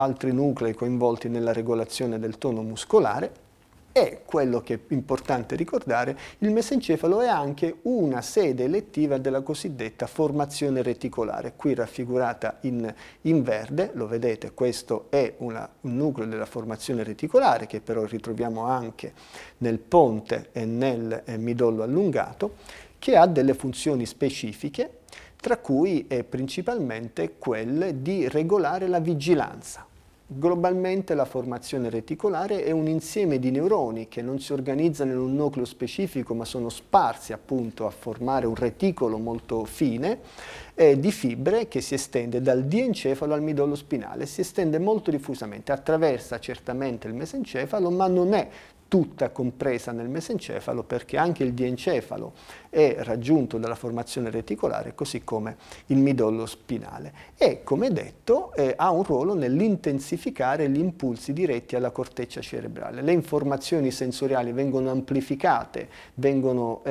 altri nuclei coinvolti nella regolazione del tono muscolare. E quello che è importante ricordare, il mesencefalo è anche una sede elettiva della cosiddetta formazione reticolare, qui raffigurata in verde, lo vedete, questo è un nucleo della formazione reticolare che però ritroviamo anche nel ponte e nel midollo allungato, che ha delle funzioni specifiche, tra cui è principalmente quelle di regolare la vigilanza. Globalmente la formazione reticolare è un insieme di neuroni che non si organizzano in un nucleo specifico ma sono sparsi appunto a formare un reticolo molto fine di fibre che si estende dal diencefalo al midollo spinale, si estende molto diffusamente, attraversa certamente il mesencefalo ma non è tutta compresa nel mesencefalo perché anche il diencefalo è raggiunto dalla formazione reticolare così come il midollo spinale e come detto ha un ruolo nell'intensificare gli impulsi diretti alla corteccia cerebrale. Le informazioni sensoriali vengono amplificate, vengono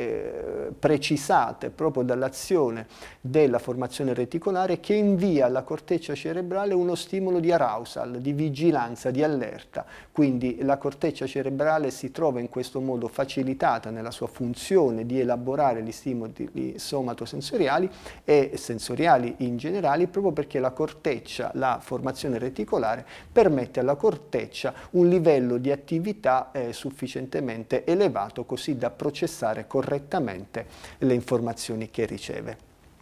precisate proprio dall'azione della formazione reticolare che invia alla corteccia cerebrale uno stimolo di arousal, di vigilanza, di allerta, quindi la corteccia cerebrale si trova in questo modo facilitata nella sua funzione di elaborare gli stimoli somatosensoriali e sensoriali in generale proprio perché la corteccia, la formazione reticolare permette alla corteccia un livello di attività sufficientemente elevato così da processare correttamente le informazioni che riceve.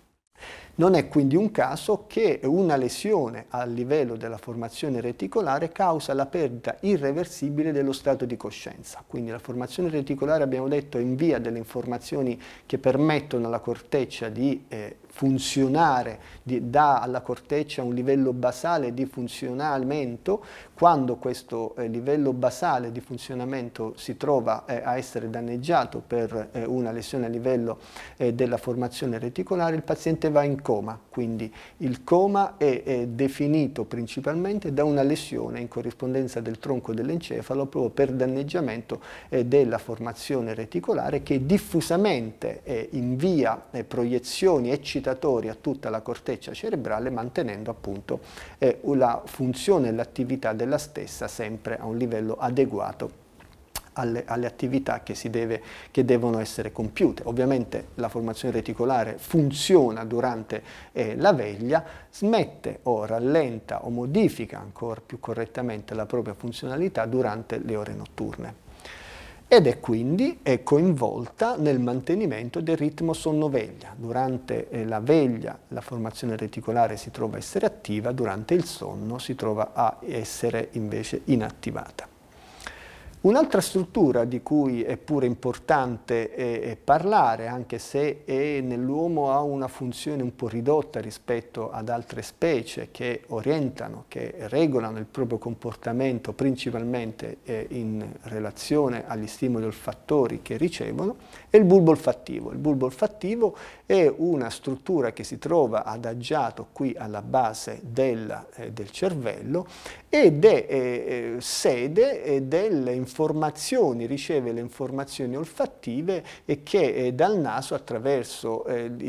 Non è quindi un caso che una lesione a livello della formazione reticolare causa la perdita irreversibile dello stato di coscienza. Quindi la formazione reticolare, abbiamo detto, invia delle informazioni che permettono alla corteccia di funzionare, dà alla corteccia un livello basale di funzionamento. Quando questo livello basale di funzionamento si trova a essere danneggiato per una lesione a livello della formazione reticolare, il paziente va in coma, quindi il coma è definito principalmente da una lesione in corrispondenza del tronco dell'encefalo proprio per danneggiamento della formazione reticolare che diffusamente invia proiezioni eccitatorie a tutta la corteccia cerebrale mantenendo appunto la funzione e l'attività della stessa sempre a un livello adeguato alle attività che devono essere compiute. Ovviamente la formazione reticolare funziona durante la veglia, smette o rallenta o modifica ancora più correttamente la propria funzionalità durante le ore notturne. Ed è quindi coinvolta nel mantenimento del ritmo sonno-veglia. Durante la veglia la formazione reticolare si trova a essere attiva, durante il sonno si trova a essere invece inattivata. Un'altra struttura di cui è pure importante parlare, anche se nell'uomo ha una funzione un po' ridotta rispetto ad altre specie che orientano, che regolano il proprio comportamento principalmente in relazione agli stimoli olfattori che ricevono, è il bulbo olfattivo. Il bulbo olfattivo è una struttura che si trova adagiato qui alla base del cervello ed è sede delle informazioni, riceve le informazioni olfattive e che dal naso attraverso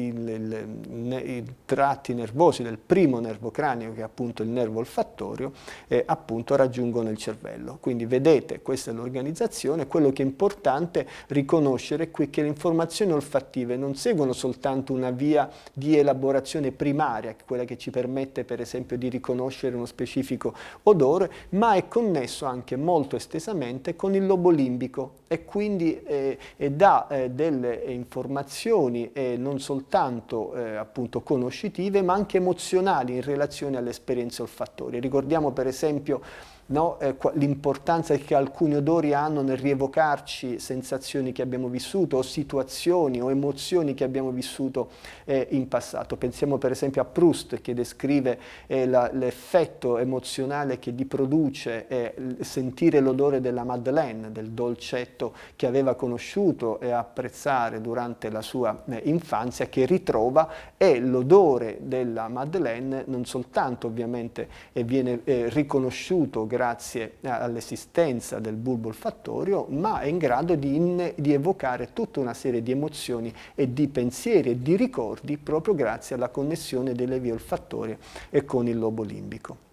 i tratti nervosi del primo nervo cranio che è appunto il nervo olfattorio appunto raggiungono il cervello. Quindi vedete, questa è l'organizzazione. Quello che è importante riconoscere qui è che le informazioni olfattive non seguono soltanto una via di elaborazione primaria, quella che ci permette per esempio di riconoscere uno specifico odore, ma è connesso anche molto estesamente con il lobo limbico e quindi dà delle informazioni non soltanto appunto conoscitive ma anche emozionali in relazione alle esperienze olfattorie. Ricordiamo per esempio l'importanza che alcuni odori hanno nel rievocarci sensazioni che abbiamo vissuto o situazioni o emozioni che abbiamo vissuto in passato. Pensiamo per esempio a Proust che descrive l'effetto emozionale che gli produce sentire l'odore della Madeleine, del dolcetto che aveva conosciuto e apprezzare durante la sua infanzia, che ritrova, e l'odore della Madeleine non soltanto ovviamente viene riconosciuto grazie all'esistenza del bulbo olfattorio, ma è in grado di evocare tutta una serie di emozioni e di pensieri e di ricordi proprio grazie alla connessione delle vie olfattorie e con il lobo limbico.